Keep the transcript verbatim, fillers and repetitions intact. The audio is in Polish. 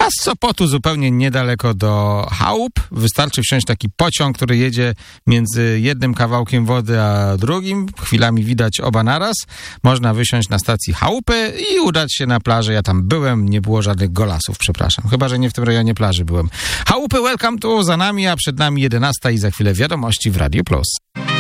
A z Sopotu zupełnie niedaleko do chałup. Wystarczy wsiąść taki pociąg, który jedzie między jednym kawałkiem wody a drugim. Chwilami widać oba naraz. Można wysiąść na stacji chałupy i udać się na plażę. Ja tam byłem, nie było żadnych golasów, przepraszam. Chyba, że nie w tym rejonie plaży byłem. Chałupy, welcome tu, za nami, a przed nami jedenasta i za chwilę wiadomości w Radio Plus.